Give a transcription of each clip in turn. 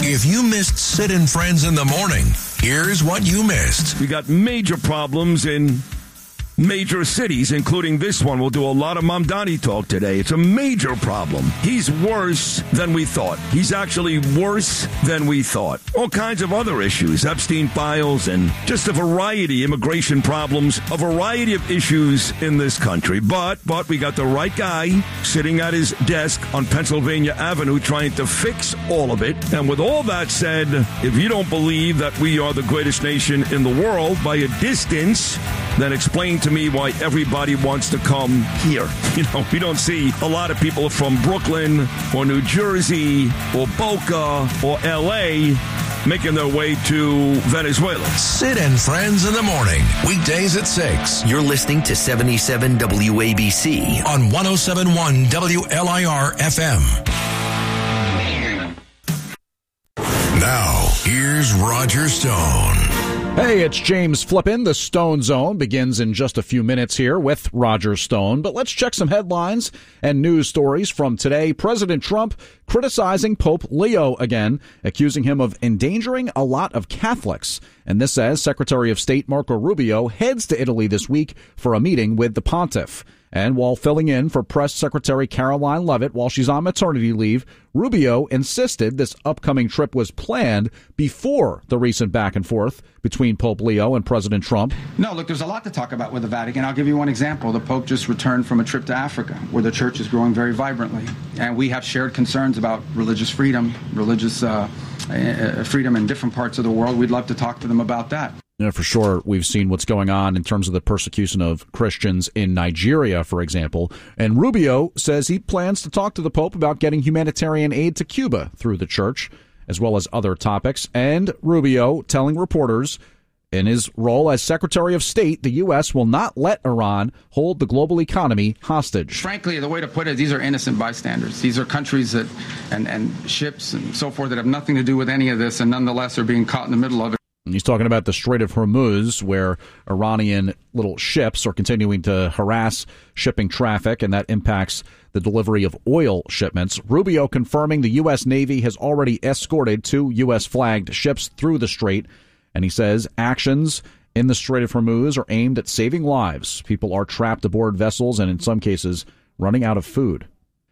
If you missed Sid and Friends in the Morning, here's what you missed. We got major problems in major cities, including this one. We'll do a lot of Mamdani talk today. It's a major problem. He's worse than we thought. He's actually worse than we thought. All kinds of other issues, Epstein files, and just a variety of immigration problems, a variety of issues in this country. But we got the right guy sitting at his desk on Pennsylvania Avenue trying to fix all of it. And with all that said, if you don't believe that we are the greatest nation in the world by a distance, then explain to me why everybody wants to come here. You know, we don't see a lot of people from Brooklyn or New Jersey or Boca or L.A. making their way to Venezuela. Sid and Friends in the Morning, weekdays at 6. You're listening to 77 WABC on 107.1 WLIR FM. Now, here's Roger Stone. Hey, it's James Flippin. The Stone Zone begins in just a few minutes here with Roger Stone. But let's check some headlines and news stories from today. President Trump criticizing Pope Leo again, accusing him of endangering a lot of Catholics. And this as Secretary of State Marco Rubio heads to Italy this week for a meeting with the pontiff. And while filling in for Press Secretary Caroline Leavitt while she's on maternity leave, Rubio insisted this upcoming trip was planned before the recent back and forth between Pope Leo and President Trump. No, look, there's a lot to talk about with the Vatican. I'll give you one example. The Pope just returned from a trip to Africa, where the church is growing very vibrantly. And we have shared concerns about religious freedom, freedom in different parts of the world. We'd love to talk to them about that. Yeah, for sure. We've seen what's going on in terms of the persecution of Christians in Nigeria, for example. And Rubio says he plans to talk to the Pope about getting humanitarian aid to Cuba through the church, as well as other topics. And Rubio telling reporters in his role as Secretary of State, the U.S. will not let Iran hold the global economy hostage. Frankly, the way to put it, these are innocent bystanders. These are countries that and ships and so forth that have nothing to do with any of this and nonetheless are being caught in the middle of it. He's talking about the Strait of Hormuz, where Iranian little ships are continuing to harass shipping traffic, and that impacts the delivery of oil shipments. Rubio confirming the U.S. Navy has already escorted 2 U.S.-flagged ships through the strait, and he says actions in the Strait of Hormuz are aimed at saving lives. People are trapped aboard vessels and, in some cases, running out of food.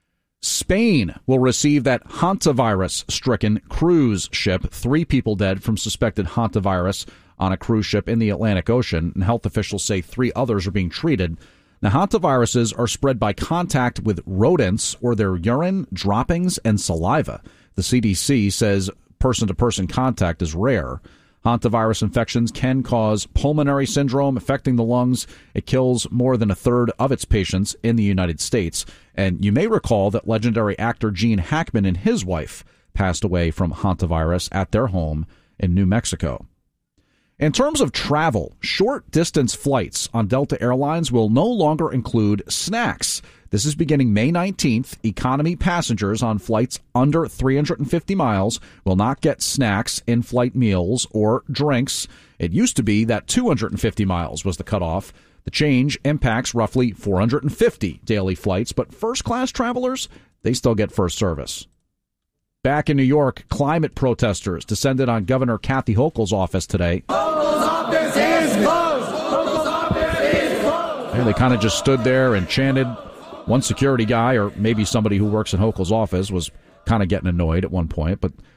Spain will receive that hantavirus-stricken cruise ship. 3 people dead from suspected hantavirus on a cruise ship in the Atlantic Ocean, and health officials say 3 others are being treated. Now, hantaviruses are spread by contact with rodents or their urine, droppings, and saliva. The CDC says person-to-person contact is rare. Hantavirus infections can cause pulmonary syndrome affecting the lungs. It kills more than a third of its patients in the United States. And you may recall that legendary actor Gene Hackman and his wife passed away from hantavirus at their home in New Mexico. In terms of travel, short-distance flights on Delta Airlines will no longer include snacks. This is beginning May 19th. Economy passengers on flights under 350 miles will not get snacks, in-flight meals, or drinks. It used to be that 250 miles was the cutoff. The change impacts roughly 450 daily flights, but first-class travelers, they still get first service. Back in New York, climate protesters descended on Governor Kathy Hochul's office today. Hochul's office is closed! Hochul's office is closed! And they kind of just stood there and chanted. One security guy, or maybe somebody who works in Hochul's office, was kind of getting annoyed at one point, but